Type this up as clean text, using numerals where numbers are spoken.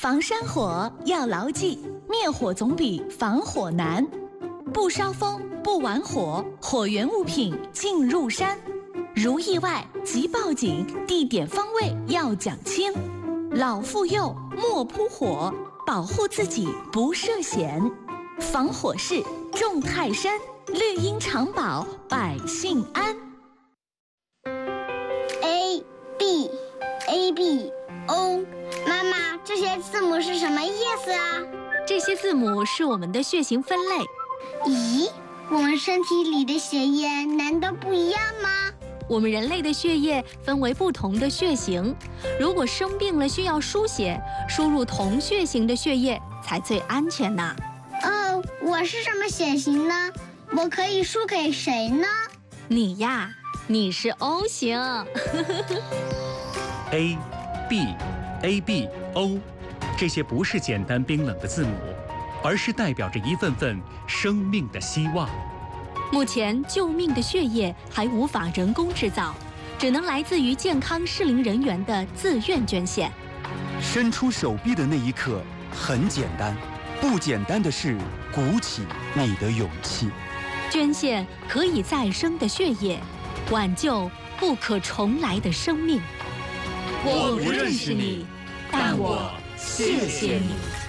防山火要牢记，灭火总比防火难。不烧风，不玩火，火源物品进入山。如意外即报警，地点方位要讲清。老妇幼莫扑火，保护自己不涉险。防火势重泰山，绿荫长保百姓安。 A B A B O， 妈妈，这些字母是什么意思啊？ 这些字母是我们的血型分类。 咦，我们身体里的血液难道不一样吗？ 我们人类的血液分为不同的血型，如果生病了需要输血，输入同血型的血液才最安全呢。 哦，我是什么血型呢？我可以输给谁呢？ 你呀，你是 O 型。 A、B、AB、O， 这些不是简单冰冷的字母，而是代表着一份份生命的希望。 目前救命的血液还无法人工制造，只能来自于健康适龄人员的自愿捐献。 伸出手臂的那一刻很简单，不简单的是鼓起你的勇气。 捐献可以再生的血液，挽救不可重来的生命。 我不认识你，但我谢谢你。